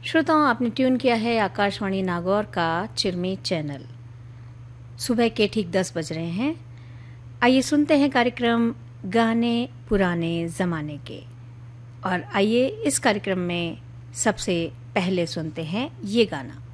श्रोताओं, आपने ट्यून किया है आकाशवाणी नागौर का चिरमी चैनल। सुबह के ठीक 10 बज रहे हैं। आइए सुनते हैं कार्यक्रम गाने पुराने ज़माने के। और आइए इस कार्यक्रम में सबसे पहले सुनते हैं ये गाना।